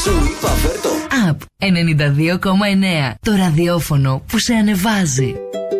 Σου είπα φέρτο. App 92,9. Το ραδιόφωνο που σε ανεβάζει.